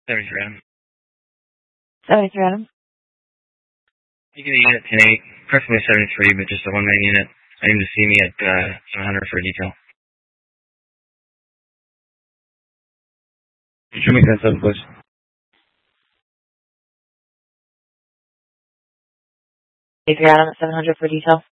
73 Adam. 73 Adam. You get a unit 10-8, preferably 73, but just a one-man unit. I need to see me at 700 for a detail. Show me 10-7, please. If you're Adam at 700 for detail.